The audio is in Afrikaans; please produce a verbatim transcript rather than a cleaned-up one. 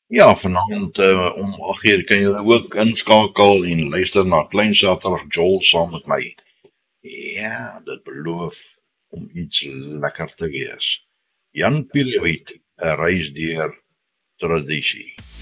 Ja, vanaand uh, om agt uur kan jy ook inskakel en luister na Klein Saterdag Joel saam met my. Ja, dit beloof om iets lekker te wees. Jan Pielewit, 'n reis deur tradisie.